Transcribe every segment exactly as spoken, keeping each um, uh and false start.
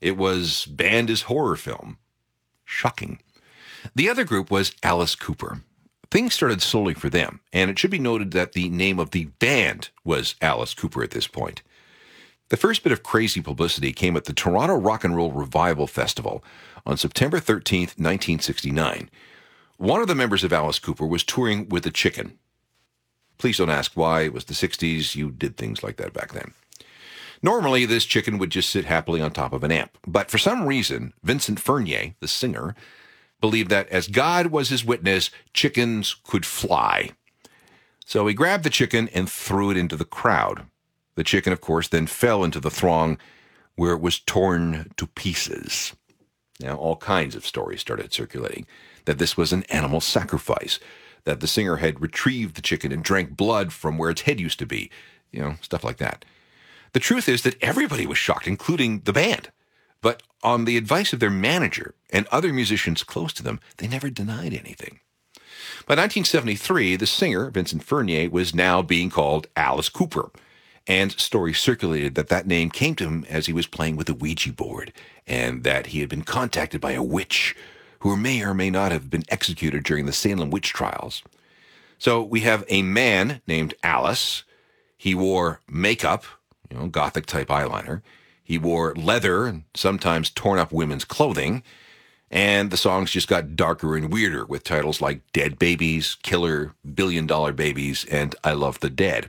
It was banned as horror film. Shocking. The other group was Alice Cooper. Things started slowly for them, and it should be noted that the name of the band was Alice Cooper at this point. The first bit of crazy publicity came at the Toronto Rock and Roll Revival Festival on September thirteenth, nineteen sixty-nine. One of the members of Alice Cooper was touring with a chicken. Please don't ask why. It was the sixties. You did things like that back then. Normally, this chicken would just sit happily on top of an amp. But for some reason, Vincent Furnier, the singer, believed that as God was his witness, chickens could fly. So he grabbed the chicken and threw it into the crowd. The chicken, of course, then fell into the throng where it was torn to pieces. Now, all kinds of stories started circulating that this was an animal sacrifice, that the singer had retrieved the chicken and drank blood from where its head used to be, you know, stuff like that. The truth is that everybody was shocked, including the band. But on the advice of their manager and other musicians close to them, they never denied anything. By nineteen seventy-three, the singer, Vincent Furnier, was now being called Alice Cooper. And stories circulated that that name came to him as he was playing with a Ouija board, and that he had been contacted by a witch who may or may not have been executed during the Salem witch trials. So we have a man named Alice. He wore makeup, you know, gothic-type eyeliner. He wore leather and sometimes torn-up women's clothing. And the songs just got darker and weirder with titles like Dead Babies, Killer, Billion Dollar Babies, and I Love the Dead.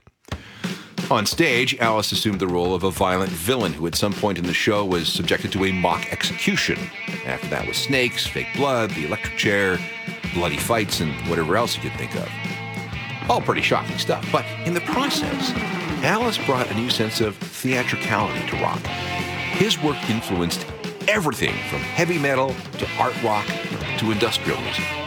On stage, Alice assumed the role of a violent villain who at some point in the show was subjected to a mock execution. After that was snakes, fake blood, the electric chair, bloody fights, and whatever else you could think of. All pretty shocking stuff, but in the process, Alice brought a new sense of theatricality to rock. His work influenced everything from heavy metal to art rock to industrial music.